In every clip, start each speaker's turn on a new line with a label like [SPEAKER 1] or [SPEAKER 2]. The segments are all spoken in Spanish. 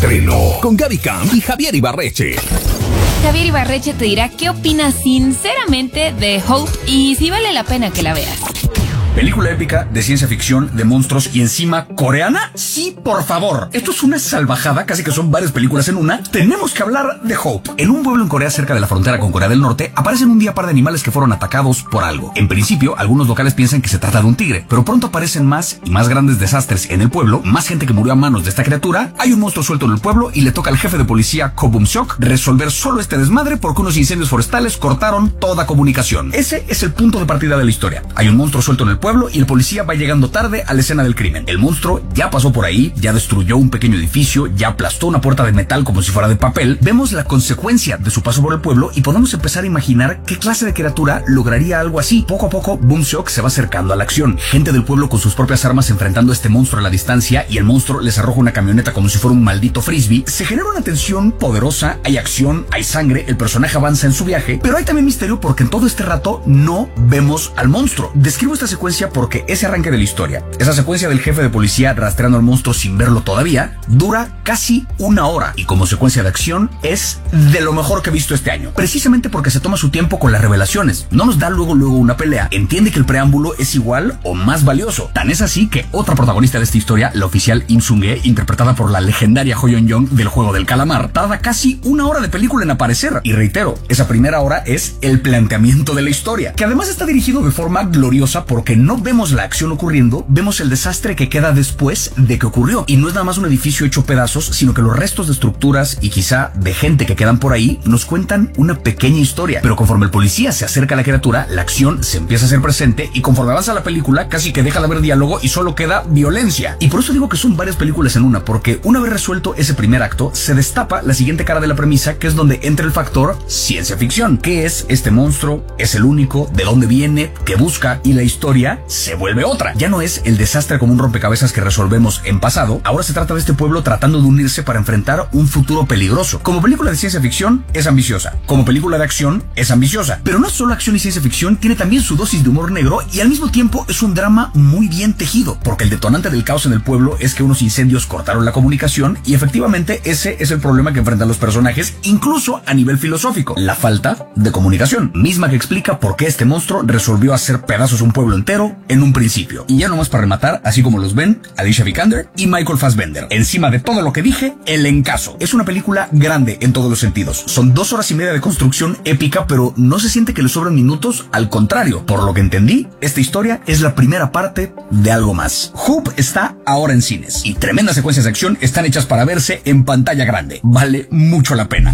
[SPEAKER 1] estreno con Gaby Camp y Javier Ibarreche.
[SPEAKER 2] Javier Ibarreche te dirá qué opinas sinceramente de Hope y si vale la pena que la veas.
[SPEAKER 3] Película épica de ciencia ficción, de monstruos y encima coreana. Sí, por favor. Esto es una salvajada, casi que son varias películas en una. Tenemos que hablar de Hope. En un pueblo en Corea cerca de la frontera con Corea del Norte aparecen un día par de animales que fueron atacados por algo. En principio, algunos locales piensan que se trata de un tigre, pero pronto aparecen más y más grandes desastres en el pueblo, más gente que murió a manos de esta criatura. Hay un monstruo suelto en el pueblo y le toca al jefe de policía Ko Bum-seok resolver solo este desmadre porque unos incendios forestales cortaron toda comunicación. Ese es el punto de partida de la historia. Hay un monstruo suelto en el pueblo y el policía va llegando tarde a la escena del crimen. El monstruo ya pasó por ahí, ya destruyó un pequeño edificio, ya aplastó una puerta de metal como si fuera de papel. Vemos la consecuencia de su paso por el pueblo y podemos empezar a imaginar qué clase de criatura lograría algo así. Poco a poco, Bum-seok se va acercando a la acción. Gente del pueblo con sus propias armas enfrentando a este monstruo a la distancia y el monstruo les arroja una camioneta como si fuera un maldito frisbee. Se genera una tensión poderosa, hay acción, hay sangre, el personaje avanza en su viaje, pero hay también misterio porque en todo este rato no vemos al monstruo. Describo esta secuencia porque ese arranque de la historia, esa secuencia del jefe de policía rastreando al monstruo sin verlo todavía, dura casi una hora y como secuencia de acción es de lo mejor que he visto este año, precisamente porque se toma su tiempo con las revelaciones, no nos da luego una pelea, entiende que el preámbulo es igual o más valioso, tan es así que otra protagonista de esta historia, la oficial Im Sung-hye, interpretada por la legendaria Ho Yeon-jung del Juego del Calamar, tarda casi una hora de película en aparecer, y reitero, esa primera hora es el planteamiento de la historia, que además está dirigido de forma gloriosa porque no vemos la acción ocurriendo, vemos el desastre que queda después de que ocurrió. Y no es nada más un edificio hecho pedazos, sino que los restos de estructuras y quizá de gente que quedan por ahí nos cuentan una pequeña historia. Pero conforme el policía se acerca a la criatura, la acción se empieza a hacer presente y conforme avanza la película casi que deja de haber diálogo y solo queda violencia. Y por eso digo que son varias películas en una, porque una vez resuelto ese primer acto, se destapa la siguiente cara de la premisa, que es donde entra el factor ciencia ficción. ¿Qué es este monstruo? ¿Es el único? ¿De dónde viene? ¿Qué busca? Y la historia se vuelve otra. Ya no es el desastre como un rompecabezas que resolvemos en pasado, ahora se trata de este pueblo tratando de unirse para enfrentar un futuro peligroso. Como película de ciencia ficción es ambiciosa, como película de acción es ambiciosa, pero no es solo acción y ciencia ficción, tiene también su dosis de humor negro y al mismo tiempo es un drama muy bien tejido, porque el detonante del caos en el pueblo es que unos incendios cortaron la comunicación y efectivamente ese es el problema que enfrentan los personajes, incluso a nivel filosófico, la falta de comunicación, misma que explica por qué este monstruo resolvió hacer pedazos un pueblo entero en un principio. Y ya nomás para rematar, así como los ven, Alicia Vikander y Michael Fassbender. Encima de todo lo que dije, el encaso. Es una película grande en todos los sentidos. Son 2 horas y media de construcción épica, pero no se siente que le sobran minutos, al contrario. Por lo que entendí, esta historia es la primera parte de algo más. Hope está ahora en cines y tremendas secuencias de acción están hechas para verse en pantalla grande. Vale mucho la pena.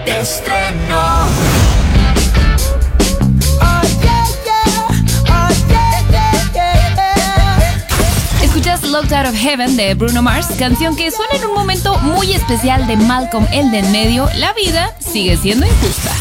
[SPEAKER 4] Estreno.
[SPEAKER 2] Escuchas Locked Out of Heaven de Bruno Mars, canción que suena en un momento muy especial de Malcolm el de en medio. La vida sigue siendo injusta.